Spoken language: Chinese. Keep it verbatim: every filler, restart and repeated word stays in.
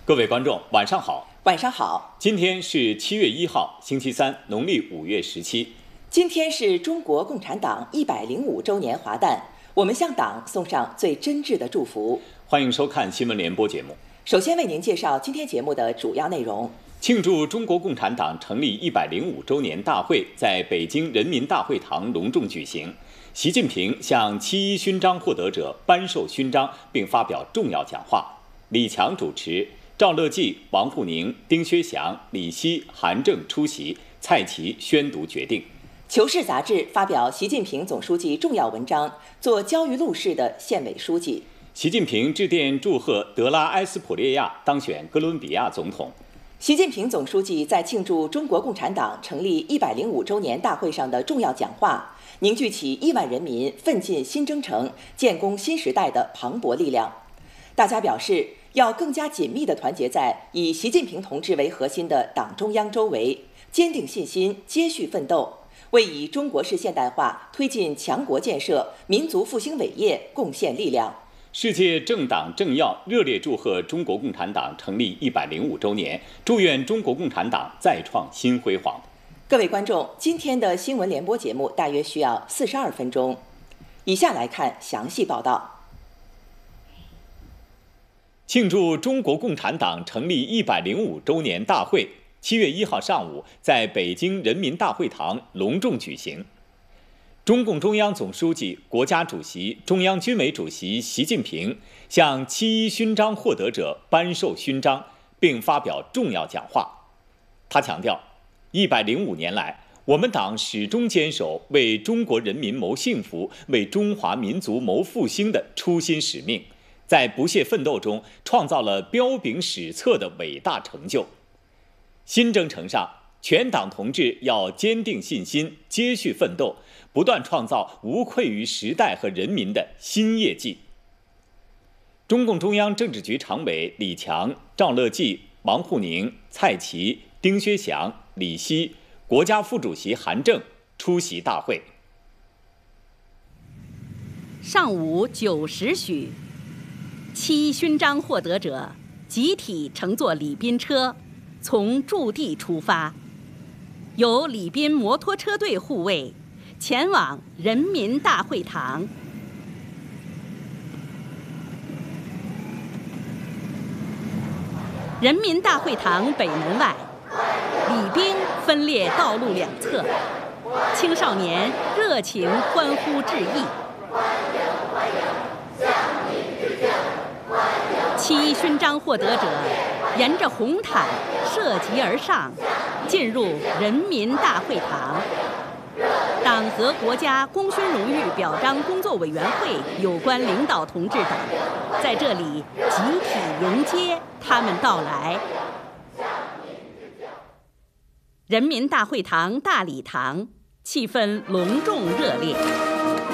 各位观众，晚上好。 晚上好。 今天是七月一号，星期三，农历五月十七。 今天是中国共产党一百零五周年华诞，我们向党送上最真挚的祝福。 欢迎收看新闻联播节目。 首先为您介绍今天节目的主要内容。 庆祝中国共产党成立一百零五周年大会在北京人民大会堂隆重举行。习近平向七一勋章获得者颁授勋章并发表重要讲话。李强主持，赵乐际、王沪宁、丁薛祥、李希、韩正出席，蔡奇宣读决定。 《求是》杂志发表习近平总书记重要文章，做焦裕禄式的县委书记。 习近平致电祝贺德拉埃斯普列亚当选哥伦比亚总统。 习近平总书记在庆祝中国共产党成立一百零五周年大会上的重要讲话，凝聚起亿万人民奋进新征程、建功新时代的磅礴力量。大家表示，要更加紧密地团结在以习近平同志为核心的党中央周围，坚定信心，接续奋斗，为以中国式现代化推进强国建设、民族复兴伟业贡献力量。 世界政党政要热烈祝贺中国共产党成立一百零五周年，祝愿中国共产党再创新辉煌。 各位观众，今天的新闻联播节目大约需要四十二分钟，以下来看详细报道。 庆祝中国共产党成立一百零五周年大会，七月一号上午在北京人民大会堂隆重举行。中共中央总书记、国家主席、中央军委主席习近平向七一勋章获得者颁授勋章，并发表重要讲话。他强调，一百零五年来，我们党始终坚守为中国人民谋幸福、为中华民族谋复兴的初心使命，在不懈奋斗中创造了彪炳史册的伟大成就。新征程上，全党同志要坚定信心，接续奋斗，不断创造无愧于时代和人民的新业绩。中共中央政治局常委李强、赵乐际、王沪宁、蔡奇、丁薛祥、李希、国家副主席韩正出席大会。 上午九时许，七一勋章获得者集体乘坐礼宾车从驻地出发，由礼宾摩托车队护卫，前往人民大会堂。人民大会堂北门外，礼宾分列道路两侧，青少年热情欢呼致意。七一勋章获得者沿着红毯涉级而上，进入人民大会堂。党和国家功勋荣誉表彰工作委员会有关领导同志等在这里集体迎接他们到来。人民大会堂大礼堂气氛隆重热烈。